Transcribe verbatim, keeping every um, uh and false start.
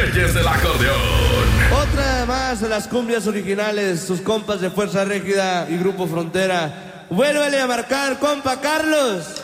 reyes del acordeón. Otra más de las cumbias originales, sus compas de Fuerza Régida y Grupo Frontera. Vuélvele a marcar, compa Carlos.